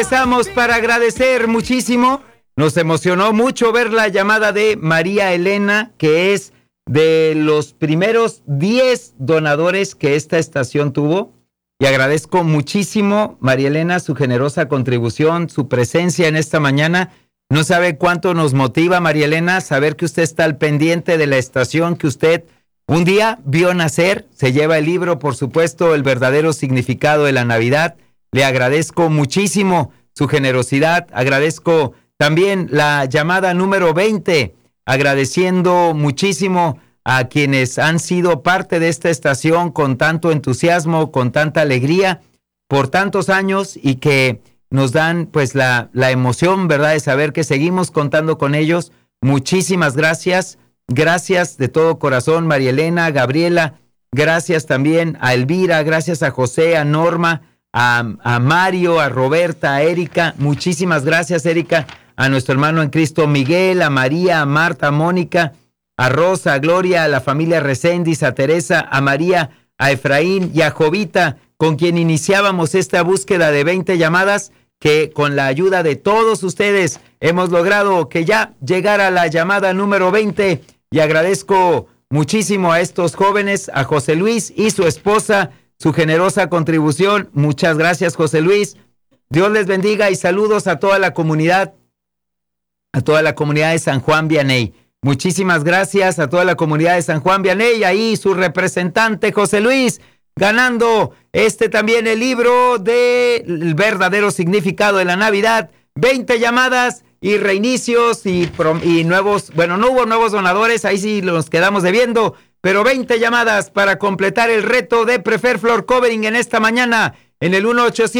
Empezamos para agradecer muchísimo. Nos emocionó mucho ver la llamada de María Elena, que es de los primeros 10 donadores que esta estación tuvo. Y agradezco muchísimo, María Elena, su generosa contribución, su presencia en esta mañana. No sabe cuánto nos motiva, María Elena, saber que usted está al pendiente de la estación que usted un día vio nacer. Se lleva el libro, por supuesto, El verdadero significado de la Navidad. Le agradezco muchísimo su generosidad. Agradezco también la llamada número 20, agradeciendo muchísimo a quienes han sido parte de esta estación con tanto entusiasmo, con tanta alegría, por tantos años, y que nos dan pues la emoción, ¿verdad?, de saber que seguimos contando con ellos. Muchísimas gracias. Gracias de todo corazón, María Elena, Gabriela. Gracias también a Elvira, gracias a José, a Norma, a Mario, a Roberta, a Erika. Muchísimas gracias, Erika. A nuestro hermano en Cristo Miguel, a María, a Marta, a Mónica, a Rosa, a Gloria, a la familia Reséndiz, a Teresa, a María, a Efraín y a Jovita, con quien iniciábamos esta búsqueda de 20 llamadas, que con la ayuda de todos ustedes hemos logrado que ya llegara la llamada número 20, y agradezco muchísimo a estos jóvenes, a José Luis y su esposa, su generosa contribución. Muchas gracias, José Luis. Dios les bendiga y saludos a toda la comunidad de San Juan Vianney. Muchísimas gracias a toda la comunidad de San Juan Vianney. Ahí su representante José Luis, ganando también el libro de El verdadero significado de la Navidad. 20 llamadas y reinicios y nuevos, bueno, no hubo nuevos donadores, ahí sí los quedamos debiendo, pero 20 llamadas para completar el reto de Prefer Floor Covering en esta mañana, en el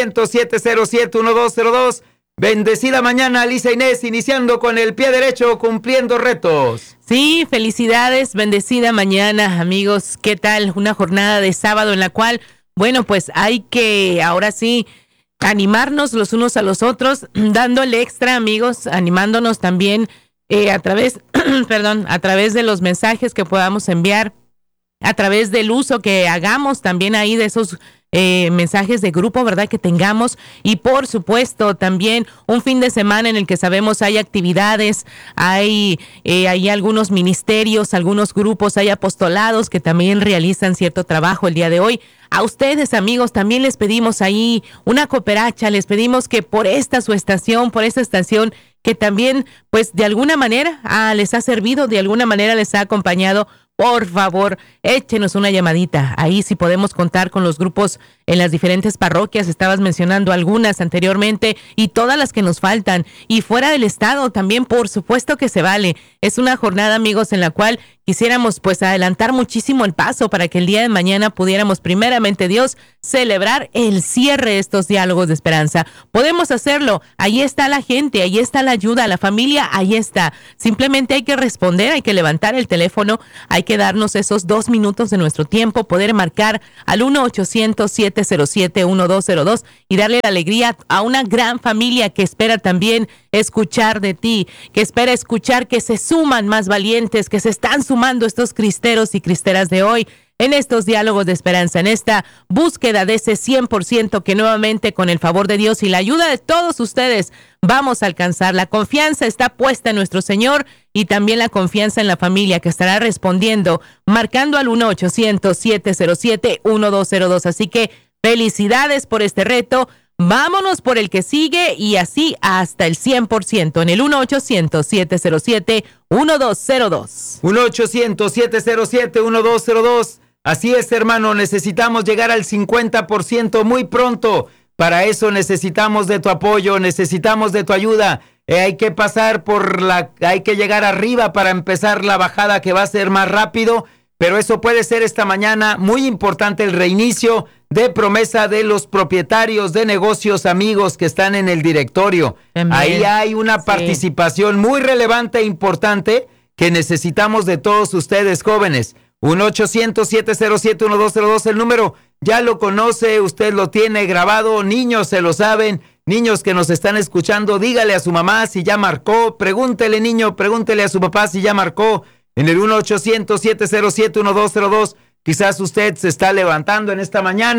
1-800-707-1202. Bendecida mañana, Lisa Inés, iniciando con el pie derecho, cumpliendo retos. Sí, felicidades, bendecida mañana, amigos. ¿Qué tal? Una jornada de sábado en la cual, bueno, pues hay que ahora sí animarnos los unos a los otros, dándole extra, amigos, animándonos también a través, a través de los mensajes que podamos enviar, a través del uso que hagamos también ahí de esos mensajes de grupo, ¿verdad?, que tengamos. Y por supuesto también un fin de semana en el que sabemos hay actividades, hay algunos ministerios, algunos grupos, hay apostolados que también realizan cierto trabajo el día de hoy. A ustedes, amigos, también les pedimos ahí una cooperacha, les pedimos que por esta estación, que también pues de alguna manera les ha servido, de alguna manera les ha acompañado, por favor, échenos una llamadita. Ahí sí podemos contar con los grupos en las diferentes parroquias. Estabas mencionando algunas anteriormente y todas las que nos faltan. Y fuera del estado también, por supuesto que se vale. Es una jornada, amigos, en la cual quisiéramos pues adelantar muchísimo el paso para que el día de mañana pudiéramos, primeramente Dios, celebrar el cierre de estos diálogos de esperanza. Podemos hacerlo. Ahí está la gente, ahí está la ayuda, la familia, ahí está. Simplemente hay que responder, hay que levantar el teléfono, hay que darnos esos 2 minutos de nuestro tiempo, poder marcar al 1-800-707-1202 y darle la alegría a una gran familia que espera también escuchar de ti, que espera escuchar que se suman más valientes, que se están sumando estos cristeros y cristeras de hoy en estos diálogos de esperanza, en esta búsqueda de ese 100% que nuevamente, con el favor de Dios y la ayuda de todos ustedes, vamos a alcanzar. La confianza está puesta en nuestro Señor y también la confianza en la familia, que estará respondiendo, marcando al 1-800-707-1202. Así que felicidades por este reto. Vámonos por el que sigue y así hasta el 100% en el 1-800-707-1202. 1-800-707-1202. Así es, hermano, necesitamos llegar al 50% muy pronto. Para eso necesitamos de tu apoyo, necesitamos de tu ayuda. Hay que hay que llegar arriba para empezar la bajada, que va a ser más rápido. Pero eso puede ser esta mañana. Muy importante el reinicio de promesa de los propietarios de negocios, amigos, que están en el directorio. También. Ahí hay una participación muy relevante e importante que necesitamos de todos ustedes, jóvenes. 1-800-707-1202, el número ya lo conoce, usted lo tiene grabado, niños se lo saben, niños que nos están escuchando, dígale a su mamá si ya marcó, pregúntele, niño, pregúntele a su papá si ya marcó, en el 1-800-707-1202, quizás usted se está levantando en esta mañana,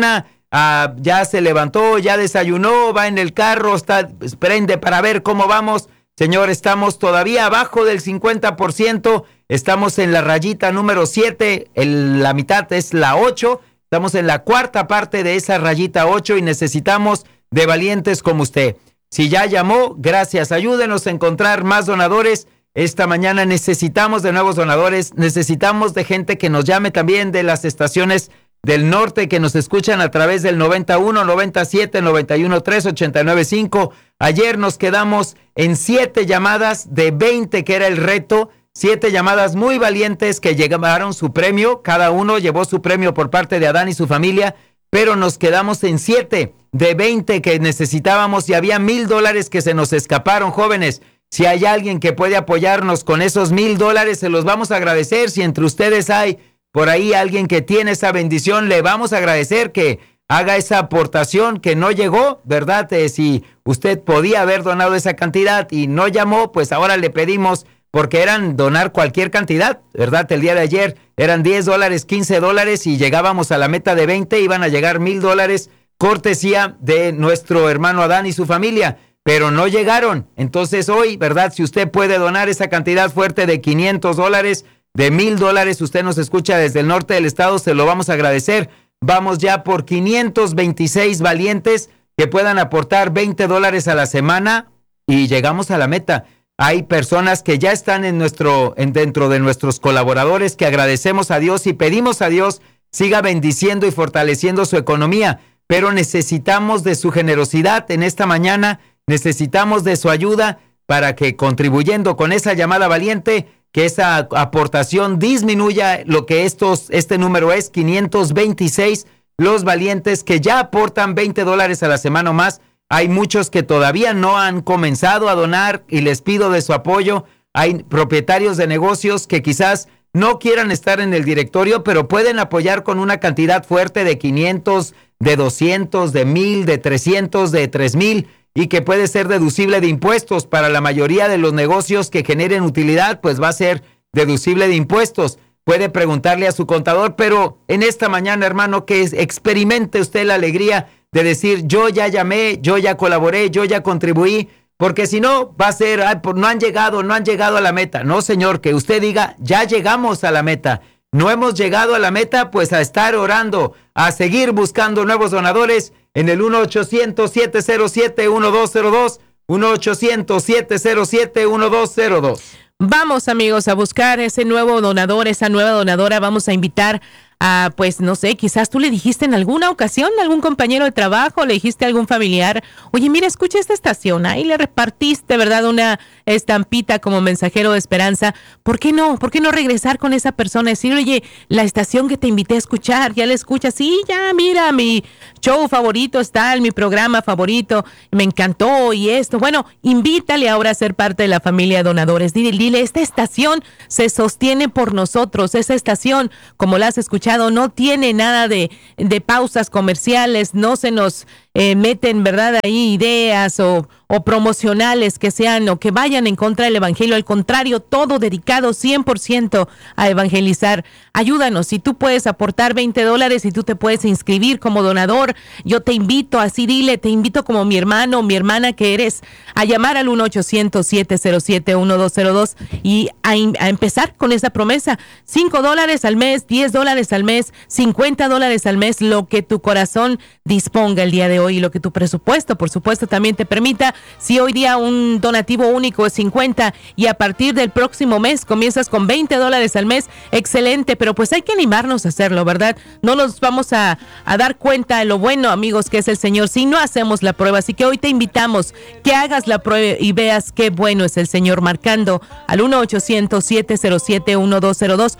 ya se levantó, ya desayunó, va en el carro, prende para ver cómo vamos. Señor, estamos todavía abajo del 50%, estamos en la rayita número 7, la mitad es la 8, estamos en la cuarta parte de esa rayita 8 y necesitamos de valientes como usted. Si ya llamó, gracias, ayúdenos a encontrar más donadores. Esta mañana necesitamos de nuevos donadores, necesitamos de gente que nos llame también de las estaciones del norte que nos escuchan a través del 91, 97, 91, 3, 89, 5. Ayer nos quedamos en 7 llamadas de 20 que era el reto, 7 llamadas muy valientes que llevaron su premio, cada uno llevó su premio por parte de Adán y su familia, pero nos quedamos en 7 de 20 que necesitábamos y había $1,000 que se nos escaparon, jóvenes. Si hay alguien que puede apoyarnos con esos $1,000, se los vamos a agradecer. Si entre ustedes hay por ahí alguien que tiene esa bendición, le vamos a agradecer que haga esa aportación que no llegó, ¿verdad? Si usted podía haber donado esa cantidad y no llamó, pues ahora le pedimos, porque eran donar cualquier cantidad, ¿verdad? El día de ayer eran $10, $15 y llegábamos a la meta de 20, iban a llegar $1,000, cortesía de nuestro hermano Adán y su familia. Pero no llegaron. Entonces hoy, ¿verdad? Si usted puede donar esa cantidad fuerte de $500, de $1,000, usted nos escucha desde el norte del estado, se lo vamos a agradecer. Vamos ya por 526 valientes que puedan aportar $20 a la semana y llegamos a la meta. Hay personas que ya están dentro de nuestros colaboradores que agradecemos a Dios y pedimos a Dios siga bendiciendo y fortaleciendo su economía, pero necesitamos de su generosidad en esta mañana. Necesitamos de su ayuda para que contribuyendo con esa llamada valiente, que esa aportación disminuya lo que este número es 526, los valientes que ya aportan $20 a la semana o más. Hay muchos que todavía no han comenzado a donar y les pido de su apoyo. Hay propietarios de negocios que quizás no quieran estar en el directorio, pero pueden apoyar con una cantidad fuerte de 500, de 200, de 1,000, de 300, de 3,000, y que puede ser deducible de impuestos. Para la mayoría de los negocios que generen utilidad, pues va a ser deducible de impuestos. Puede preguntarle a su contador, pero en esta mañana, hermano, que experimente usted la alegría de decir, yo ya llamé, yo ya colaboré, yo ya contribuí, porque si no, va a ser, no han llegado a la meta. No, señor, que usted diga, ya llegamos a la meta. No hemos llegado a la meta, pues a estar orando, a seguir buscando nuevos donadores en el 1-800-707-1202, 1-800-707-1202. Vamos, amigos, a buscar ese nuevo donador, esa nueva donadora. Vamos a invitar a, pues, no sé, quizás tú le dijiste en alguna ocasión a algún compañero de trabajo, le dijiste a algún familiar, oye, mira, escucha esta estación, ahí le repartiste, ¿verdad?, una estampita como mensajero de esperanza. ¿Por qué no? ¿Por qué no regresar con esa persona y decir, oye, la estación que te invité a escuchar, ya la escuchas? Sí, ya, mira, mi show favorito está, mi programa favorito, me encantó y esto. Bueno, invítale ahora a ser parte de la familia de donadores. Dile, esta estación se sostiene por nosotros, esa estación, como la has escuchado, no tiene nada de pausas comerciales, no se nos meten, ¿verdad?, ahí ideas o promocionales que sean o que vayan en contra del evangelio. Al contrario, todo dedicado 100% a evangelizar. Ayúdanos, si tú puedes aportar $20 y tú te puedes inscribir como donador, yo te invito, así dile, te invito como mi hermano o mi hermana que eres, a llamar al 1-800-707-1202 y a empezar con esa promesa. $5 al mes, $10 al mes, $50 al mes, lo que tu corazón disponga el día de hoy y lo que tu presupuesto, por supuesto, también te permita. Si hoy día un donativo único es 50 y a partir del próximo mes comienzas con $20 al mes, excelente, pero pues hay que animarnos a hacerlo, ¿verdad? No nos vamos a dar cuenta de lo bueno, amigos, que es el Señor si no hacemos la prueba. Así que hoy te invitamos que hagas la prueba y veas qué bueno es el Señor, marcando al 1-800-707-1202,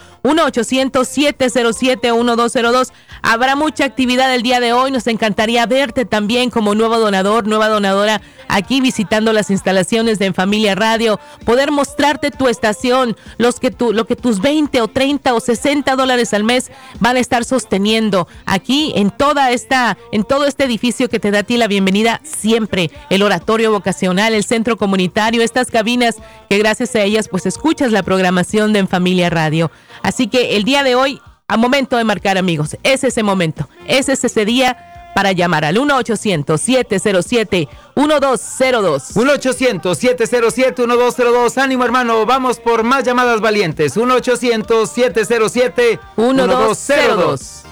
1-800-707-1202. Habrá mucha actividad el día de hoy. Nos encantaría verte también como nuevo donador, nueva donadora, aquí visitando las instalaciones de En Familia Radio, poder mostrarte tu estación, lo que tus 20 o 30 o $60 al mes van a estar sosteniendo aquí en todo este edificio que te da a ti la bienvenida siempre, el oratorio vocacional, el centro comunitario, estas cabinas que gracias a ellas pues escuchas la programación de En Familia Radio. Así que el día de hoy, a momento de marcar, amigos, es ese momento, es ese día para llamar al 1-800-707-1202. 1-800-707-1202. Ánimo, hermano, vamos por más llamadas valientes. 1-800-707-1202.